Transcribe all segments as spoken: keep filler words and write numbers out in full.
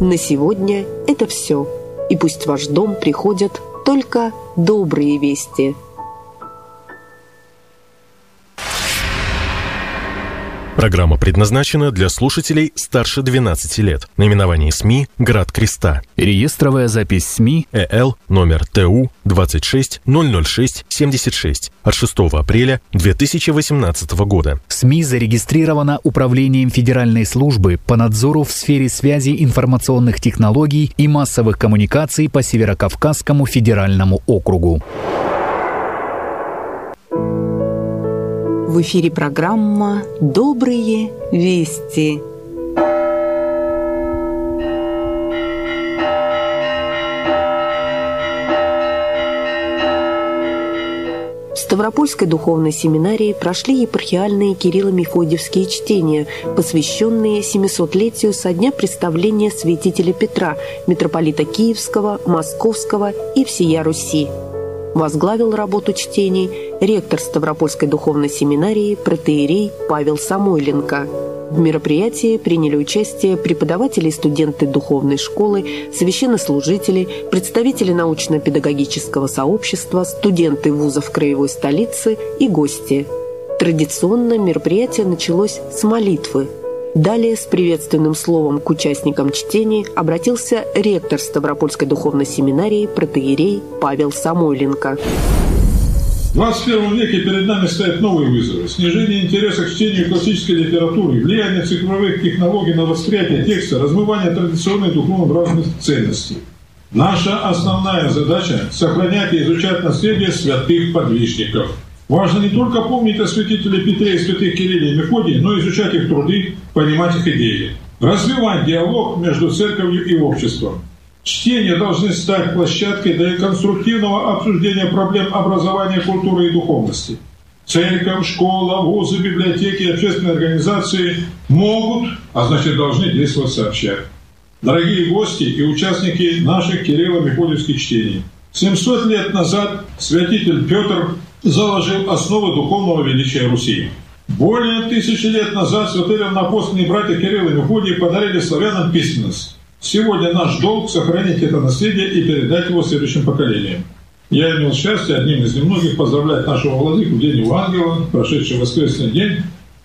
На сегодня это все. И пусть в ваш дом приходят только добрые вести. Программа предназначена для слушателей старше двенадцати лет. Наименование СМИ «Град Креста». Реестровая запись СМИ ЭЛ номер ТУ двадцать шесть ноль ноль шесть семьдесят шесть от шестого апреля две тысячи восемнадцатого года. СМИ зарегистрирована Управлением Федеральной службы по надзору в сфере связи информационных технологий и массовых коммуникаций по Северокавказскому федеральному округу. В эфире программа «Добрые вести». В Ставропольской духовной семинарии прошли епархиальные Кирилло-Мефодиевские чтения, посвященные семисотлетию со дня представления святителя Петра, митрополита Киевского, Московского и всея Руси. Возглавил работу чтений ректор Ставропольской духовной семинарии протоиерей Павел Самойленко. В мероприятии приняли участие преподаватели и студенты духовной школы, священнослужители, представители научно-педагогического сообщества, студенты вузов краевой столицы и гости. Традиционно мероприятие началось с молитвы. Далее с приветственным словом к участникам чтений обратился ректор Ставропольской духовной семинарии протоиерей Павел Самойленко. В двадцать первом веке перед нами стоят новые вызовы. Снижение интереса к чтению классической литературы, влияние цифровых технологий на восприятие текста, размывание традиционных духовно-нравственных ценностей. Наша основная задача – сохранять и изучать наследие святых подвижников. Важно не только помнить о святителе Петре и святых Кирилле и Мефодии, но и изучать их труды, понимать их идеи. Развивать диалог между церковью и обществом. Чтения должны стать площадкой для конструктивного обсуждения проблем образования, культуры и духовности. Церковь, школа, вузы, библиотеки и общественные организации могут, а значит должны действовать сообща. Дорогие гости и участники наших Кирилло-Мефодиевских чтений, семьсот лет назад святитель Петр заложил основы духовного величия Руси. Более тысячи лет назад святые равноапостольные братья Кирилл и Мефодий подарили славянам письменность. Сегодня наш долг — сохранить это наследие и передать его следующим поколениям. Я имел счастье одним из немногих поздравлять нашего владыку в день его ангела, прошедший воскресный день.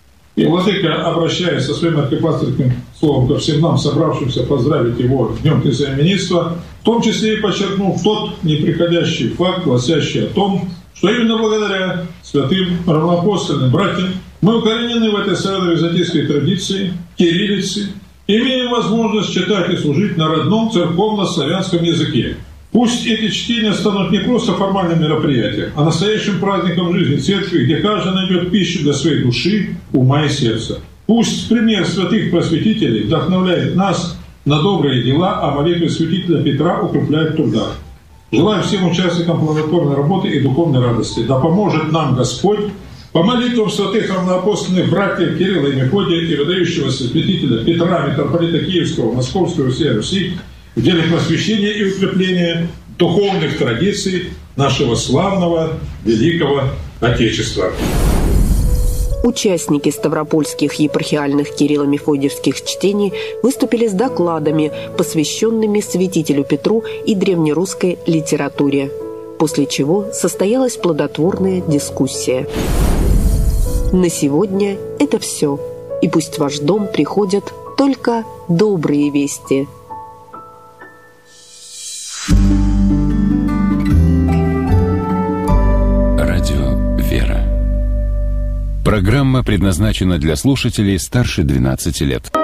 И владыка, обращаясь со своим архипастырским словом ко всем нам, собравшимся поздравить его днем присоединенства, в том числе и подчеркнув тот неприходящий факт, гласящий о том, что именно благодаря святым равноапостольным братьям мы укоренены в этой северо-византийской традиции, кириллице, имеем возможность читать и служить на родном церковно-славянском языке. Пусть эти чтения станут не просто формальным мероприятием, а настоящим праздником жизни церкви, где каждый найдет пищу для своей души, ума и сердца. Пусть пример святых просветителей вдохновляет нас на добрые дела, а молитвы святителя Петра укрепляет в трудах. Желаю всем участникам плодотворной работы и духовной радости. Да поможет нам Господь по молитвам святых равноапостольных братьев Кирилла и Мефодия и выдающегося святителя Петра, митрополита Киевского, Московского и всей Руси в деле просвещения и укрепления духовных традиций нашего славного, великого Отечества. Участники ставропольских епархиальных Кирилло-Мефодиевских чтений выступили с докладами, посвященными святителю Петру и древнерусской литературе, после чего состоялась плодотворная дискуссия. На сегодня это все. И пусть в ваш дом приходят только добрые вести. Радио «Вера». Программа предназначена для слушателей старше двенадцати лет.